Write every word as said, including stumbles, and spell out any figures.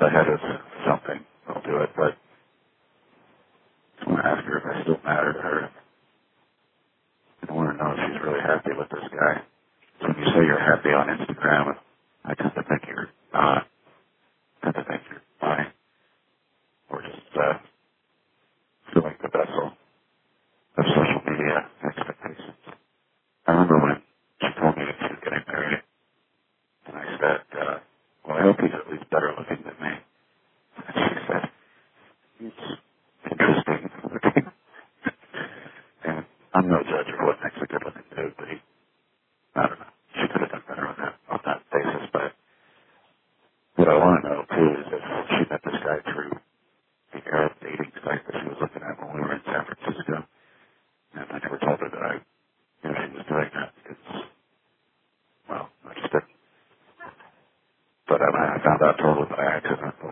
ahead of something, I'll do it. But I want to ask her if I still matter to her. I want to know if she's really happy with this guy. So when you say you're happy on Instagram, I tend to think you're not. I tend to think you're lying or just uh, filling the vessel of social media expectations. I remember when she told me that she was getting married, and I said, uh, well, I hope he's at least better looking than me. And she said, it's interesting looking. And I'm no judge of what makes a good looking dude, but he, I don't know. She could have done better on that, on that basis. But what I want to know, too, is if she met this guy through the Arab dating site that she was looking at when we were in San Francisco. And I never told her that I, you know, she was doing that because, well, I just didn't. But I, I found out totally by accident.